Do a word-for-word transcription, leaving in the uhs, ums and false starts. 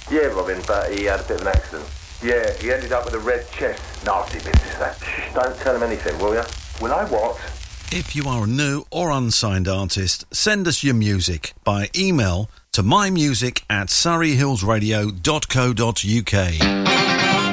Yeah, Robin, but he had a bit of an accident. Yeah, he ended up with a red chest. Nasty business, that. Shh, don't tell him anything, will ya? Will I what? If you are a new or unsigned artist, send us your music by email to mymusic at surreyhillsradio dot co dot uk.